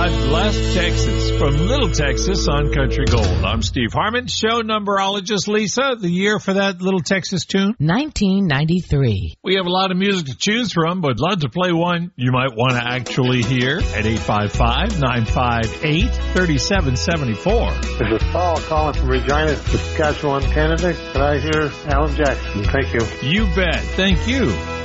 God bless Texas from Little Texas on Country Gold. I'm Steve Harmon, show numberologist. Lisa, the year for that Little Texas tune? 1993. We have a lot of music to choose from, but love to play one you might want to actually hear at 855-958-3774. This is Paul calling from Regina, Saskatchewan, Canada. Can I hear Alan Jackson? Thank you. You bet. Thank you.